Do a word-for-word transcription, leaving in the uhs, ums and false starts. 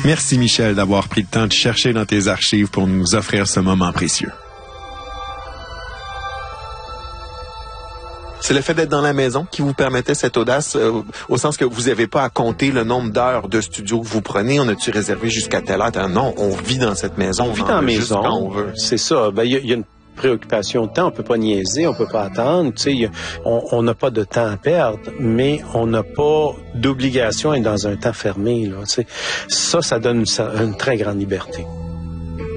Merci Michel d'avoir pris le temps de chercher dans tes archives pour nous offrir ce moment précieux. C'est le fait d'être dans la maison qui vous permettait cette audace, euh, au sens que vous n'avez pas à compter le nombre d'heures de studio que vous prenez. On a-tu réservé jusqu'à telle heure? Non, on vit dans cette maison. On vit dans la maison, quand on veut. C'est ça. Ben, il y, y a une préoccupation de temps. On peut pas niaiser, on peut pas attendre. Tu sais, y a, on n'a pas de temps à perdre, mais on n'a pas d'obligation à être dans un temps fermé. Là, tu sais. Ça, ça donne une, une très grande liberté.